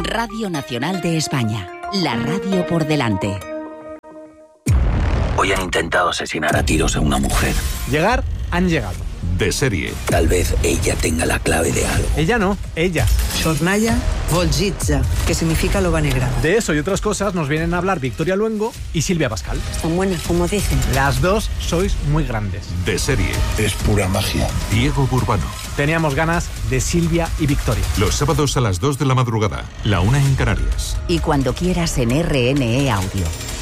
Radio Nacional de España. La radio por delante. Hoy han intentado asesinar a tiros a una mujer. Llegar, han llegado. De serie. Tal vez ella tenga la clave de algo. Ella no, ella. Sornaya Volzitza, que significa loba negra. De eso y otras cosas nos vienen a hablar Victoria Luengo y Silvia Pascal. Están buenas, como dicen. Las dos sois muy grandes. De serie. Es pura magia. Diego Burbano. Teníamos ganas de Silvia y Victoria. Los sábados a las 2 de la madrugada, la 1 en Canarias. Y cuando quieras en RNE Audio.